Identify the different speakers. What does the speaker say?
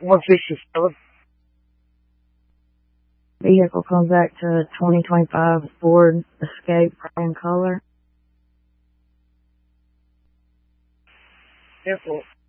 Speaker 1: 167.
Speaker 2: Vehicle comes back to 2025 Ford Escape in color.
Speaker 1: Airport.